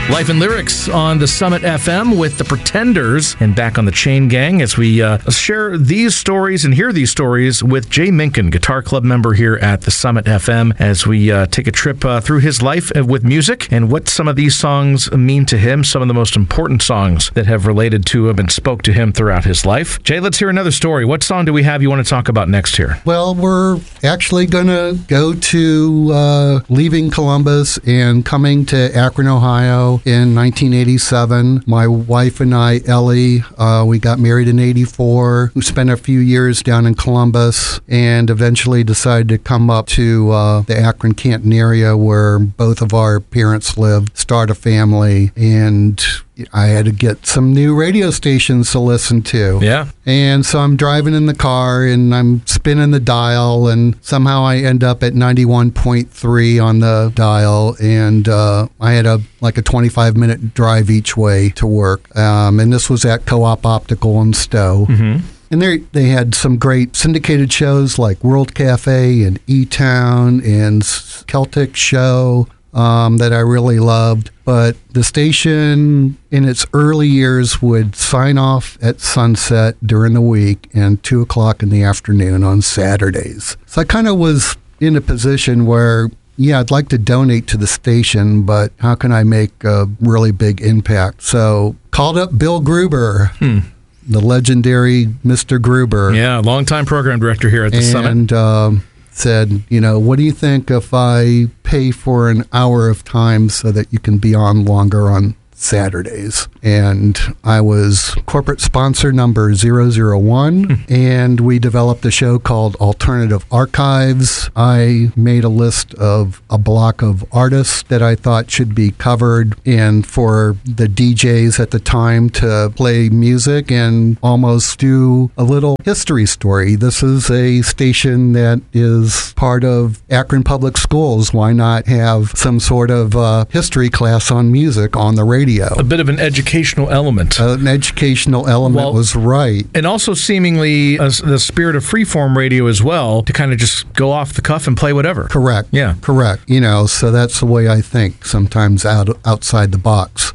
Life and Lyrics on the Summit FM with the Pretenders and back on the Chain Gang as we share these stories and hear these stories with Jay Minkin, Guitar Club member here at the Summit FM, as we take a trip through his life with music and what some of these songs mean to him, some of the most important songs that have related to him and spoke to him throughout his life. Jay, let's hear another story. What song do we have you want to talk about next here? Well, we're actually going to go to leaving Columbus and coming to Akron, Ohio in 1987. My wife and I, Ellie, we got married in 84. We spent a few years down in Columbus and eventually decided to come up to the Akron-Canton area where both of our parents lived, start a family, and I had to get some new radio stations to listen to. Yeah. And so I'm driving in the car and I'm spinning the dial and somehow I end up at 91.3 on the dial, and I had a 25-minute drive each way to work. And this was at Co-op Optical in Stowe. Mm-hmm. And they had some great syndicated shows like World Cafe and E-Town and Celtic Show that I really loved. But the station in its early years would sign off at sunset during the week and 2 o'clock in the afternoon on Saturdays. So I kind of was in a position where, yeah, I'd like to donate to the station, but how can I make a really big impact? So called up Bill Gruber. The legendary Mr. Gruber. Yeah, longtime program director here at the Summit. And said, what do you think if I pay for an hour of time so that you can be on longer on Saturdays? And I was corporate sponsor number 001, and we developed a show called Alternative Archives. I made a list of a block of artists that I thought should be covered, and for the DJs at the time to play music and almost do a little history story. This is a station that is part of Akron Public Schools. Why not have some sort of history class on music on the radio? A bit of an educational element. An educational element was right. And also seemingly the spirit of freeform radio as well, to kind of just go off the cuff and play whatever. Correct. Yeah. Correct. So that's the way I think, sometimes outside the box.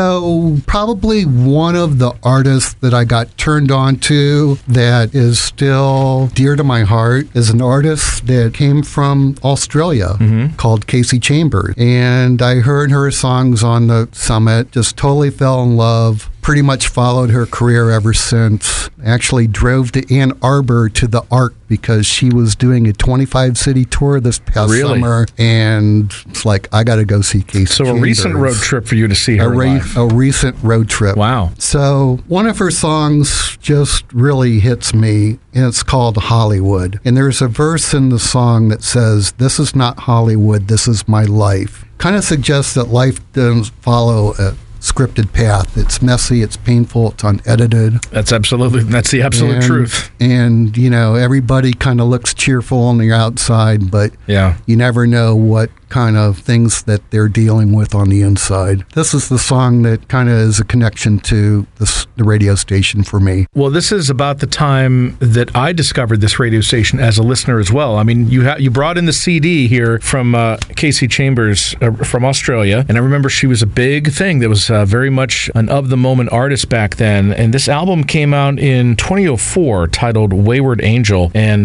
So probably one of the artists that I got turned on to that is still dear to my heart is an artist that came from Australia called Kasey Chambers. And I heard her songs on the Summit, just totally fell in love. Pretty much followed her career ever since. Actually drove to Ann Arbor to the Ark because she was doing a 25-city tour this past summer. And it's like, I got to go see Kasey So Chambers. A recent road trip for you to see her live. A recent road trip. Wow. So one of her songs just really hits me, and it's called Hollywood. And there's a verse in the song that says, "This is not Hollywood, this is my life." Kind of suggests that life doesn't follow a scripted path. It's messy, it's painful, it's unedited. That's the absolute truth. And, everybody kind of looks cheerful on the outside, but you never know what kind of things that they're dealing with on the inside. This is the song that kind of is a connection to the radio station for me. Well, this is about the time that I discovered this radio station as a listener as well. I mean, you brought in the CD here from Kasey Chambers from Australia, and I remember she was a big thing that was very much an of-the-moment artist back then, and this album came out in 2004 titled Wayward Angel, and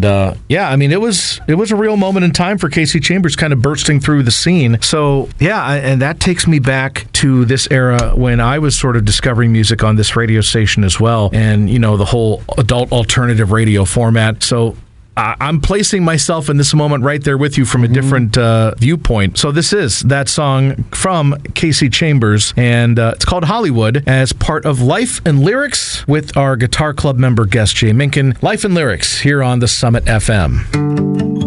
it was a real moment in time for Kasey Chambers, kind of bursting through the scene. So, and that takes me back to this era when I was sort of discovering music on this radio station as well, and, the whole adult alternative radio format. So, I'm placing myself in this moment right there with you from a different viewpoint. So this is that song from Kasey Chambers, and it's called Hollywood, as part of Life and Lyrics with our Guitar Club member guest, Jay Minkin. Life and Lyrics here on the Summit FM.